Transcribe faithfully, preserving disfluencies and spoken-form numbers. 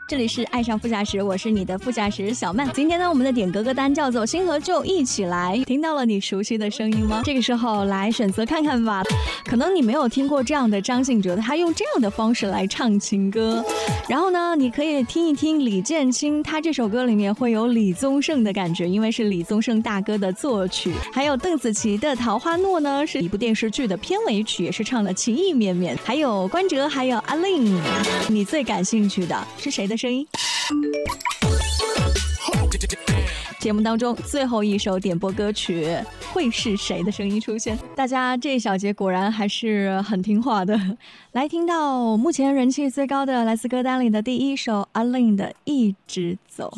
这里是爱上副驾驶，我是你的副驾驶小曼。今天呢，我们的点歌歌单叫做新和旧一起来。听到了你熟悉的声音吗？这个时候来选择看看吧。可能你没有听过这样的张信哲，他用这样的方式来唱情歌。然后呢，你可以听一听李建清，他这首歌里面会有李宗盛的感觉，因为是李宗盛大哥的作曲。还有邓紫棋的《桃花诺》呢，是一部电视剧的片尾曲，也是唱的情意绵绵。还有关喆，还有阿令。你最感兴趣的是谁的声音？节目当中最后一首点播歌曲会是谁的声音出现？大家这一小节果然还是很听话的。来听到目前人气最高的来自歌单里的第一首阿令的《一直走》。